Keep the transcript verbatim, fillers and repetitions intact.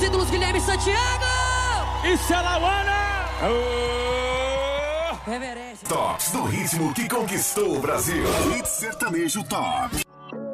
títulos, Guilherme Santiago! Isso é Lauana! Reverência. Tops do ritmo que conquistou o Brasil. Hit Sertanejo Top.